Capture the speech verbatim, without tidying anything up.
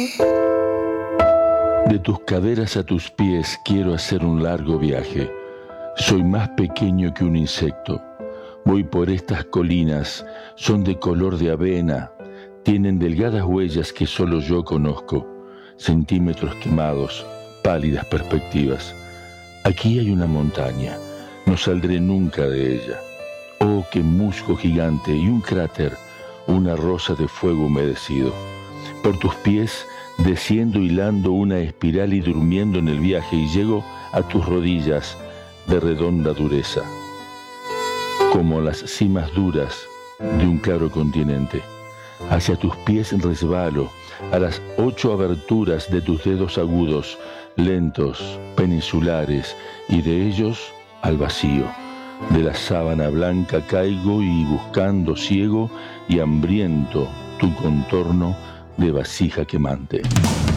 De tus caderas a tus pies quiero hacer un largo viaje. Soy más pequeño que un insecto. Voy por estas colinas, son de color de avena, tienen delgadas huellas que solo yo conozco, centímetros quemados, pálidas perspectivas. Aquí hay una montaña, no saldré nunca de ella. Oh, qué musgo gigante y un cráter, una rosa de fuego humedecido. Por tus pies desciendo hilando una espiral y durmiendo en el viaje y llego a tus rodillas de redonda dureza, como las cimas duras de un claro continente. Hacia tus pies resbalo, a las ocho aberturas de tus dedos agudos, lentos, peninsulares, y de ellos al vacío. De la sábana blanca caigo y buscando ciego y hambriento tu contorno de vasija quemante.